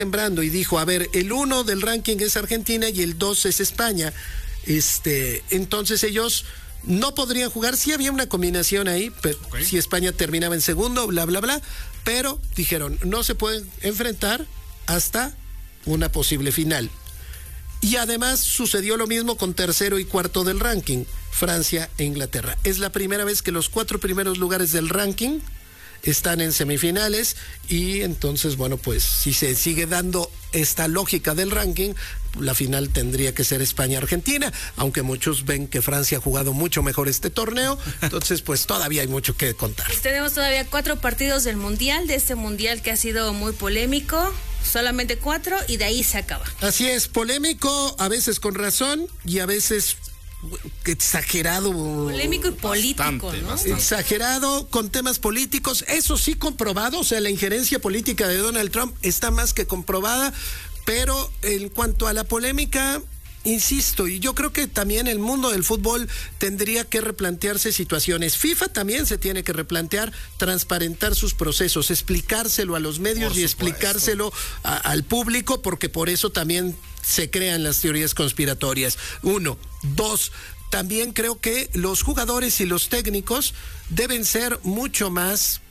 sembrando y dijo, a ver, el 1 del ranking es Argentina y el 2 es España. Entonces ellos no podrían jugar, sí había una combinación ahí, pero si España terminaba en segundo, bla, bla, bla, pero dijeron, no se pueden enfrentar hasta una posible final. Y además sucedió lo mismo con tercero y cuarto del ranking, Francia e Inglaterra. Es la primera vez que los 4 primeros lugares del ranking están en semifinales y entonces, bueno, pues si se sigue dando esta lógica del ranking, la final tendría que ser España-Argentina, aunque muchos ven que Francia ha jugado mucho mejor este torneo, entonces pues todavía hay mucho que contar. Pues tenemos todavía 4 partidos del Mundial, de este Mundial que ha sido muy polémico, solamente 4 y de ahí se acaba. Así es, polémico, a veces con razón y a veces exagerado. Polémico y político, bastante, ¿no? bastante. Exagerado con temas políticos, eso sí comprobado, o sea, la injerencia política de Donald Trump está más que comprobada, pero en cuanto a la polémica, insisto, y yo creo que también el mundo del fútbol tendría que replantearse situaciones. FIFA también se tiene que replantear, transparentar sus procesos, explicárselo a los medios y explicárselo al público, porque por eso también se crean las teorías conspiratorias. 1, 2, también creo que los jugadores y los técnicos deben ser mucho más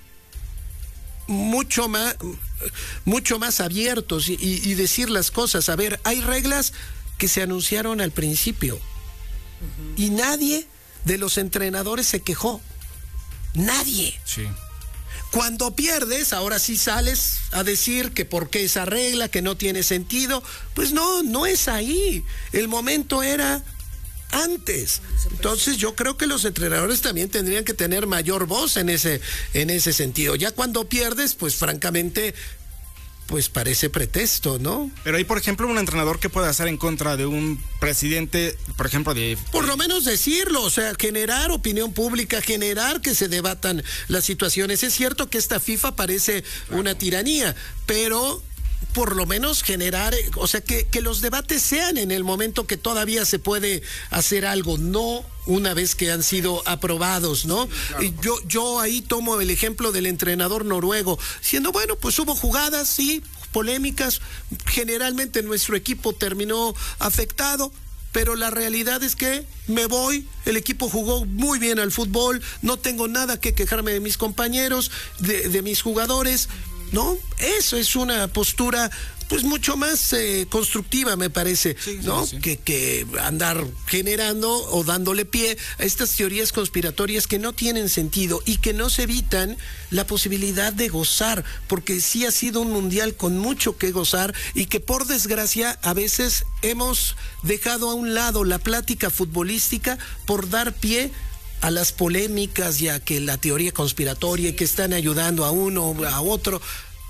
abiertos y decir las cosas. A ver, hay reglas que se anunciaron al principio y nadie de los entrenadores se quejó. Nadie. Sí. Cuando pierdes, ahora sí sales a decir que por qué esa regla, que no tiene sentido. Pues no es ahí. El momento era antes. Entonces yo creo que los entrenadores también tendrían que tener mayor voz en ese sentido. Ya cuando pierdes, pues francamente, pues parece pretexto, ¿no? Pero hay, por ejemplo, un entrenador que puede hacer en contra de un presidente, por ejemplo, de... Por lo menos decirlo, o sea, generar opinión pública, generar que se debatan las situaciones. Es cierto que esta FIFA parece una tiranía, pero por lo menos generar, o sea, que los debates sean en el momento que todavía se puede hacer algo, no una vez que han sido aprobados, ¿no? Sí, claro. Yo ahí tomo el ejemplo del entrenador noruego, siendo, bueno, pues hubo jugadas, sí, polémicas, generalmente nuestro equipo terminó afectado, pero la realidad es que me voy, el equipo jugó muy bien al fútbol, no tengo nada que quejarme de mis compañeros, de mis jugadores, ¿no? Eso es una postura pues mucho más constructiva, me parece, sí, ¿no? Sí. Que andar generando o dándole pie a estas teorías conspiratorias que no tienen sentido y que no se evitan la posibilidad de gozar, porque sí ha sido un mundial con mucho que gozar y que por desgracia a veces hemos dejado a un lado la plática futbolística por dar pie a las polémicas y a que la teoría conspiratoria y que están ayudando a uno o a otro.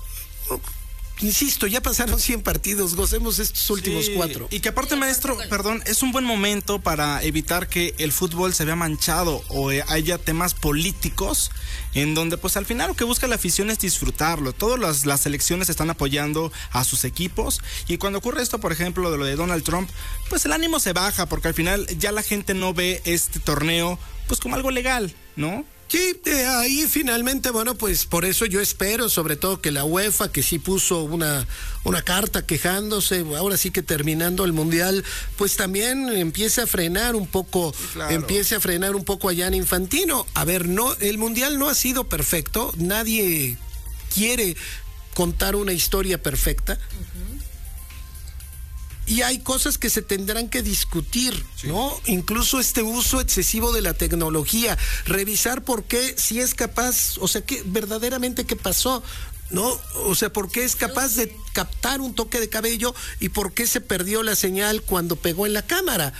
Insisto, ya pasaron 100 partidos, gocemos estos últimos 4. Y que aparte, maestro, perdón, es un buen momento para evitar que el fútbol se vea manchado o haya temas políticos en donde pues al final lo que busca la afición es disfrutarlo. Todas las selecciones están apoyando a sus equipos y cuando ocurre esto, por ejemplo, de lo de Donald Trump, pues el ánimo se baja porque al final ya la gente no ve este torneo pues como algo legal, ¿no? Sí, ahí finalmente, bueno, pues por eso yo espero, sobre todo que la UEFA, que sí puso una carta quejándose, ahora sí que terminando el Mundial, pues también empiece a frenar un poco, sí, claro. Empiece a frenar un poco a Gianni Infantino. A ver, no, el Mundial no ha sido perfecto, nadie quiere contar una historia perfecta. Y hay cosas que se tendrán que discutir, sí, ¿no? Incluso este uso excesivo de la tecnología, revisar por qué, si es capaz, o sea, qué verdaderamente qué pasó, ¿no? O sea, por qué es capaz de captar un toque de cabello y por qué se perdió la señal cuando pegó en la cámara.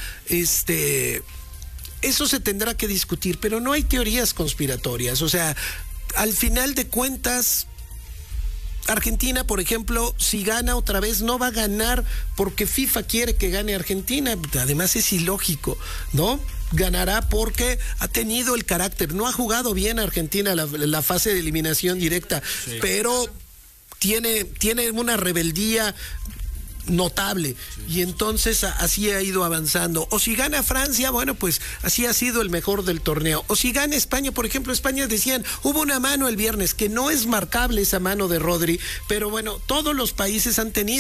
Eso se tendrá que discutir, pero no hay teorías conspiratorias, o sea, al final de cuentas, Argentina, por ejemplo, si gana otra vez, no va a ganar porque FIFA quiere que gane Argentina. Además es ilógico, ¿no? Ganará porque ha tenido el carácter. No ha jugado bien Argentina la fase de eliminación directa, sí, pero tiene una rebeldía notable, y entonces así ha ido avanzando. O si gana Francia, bueno, pues así ha sido el mejor del torneo. O si gana España, por ejemplo, España decían, hubo una mano el viernes, que no es marcable esa mano de Rodri, pero bueno, todos los países han tenido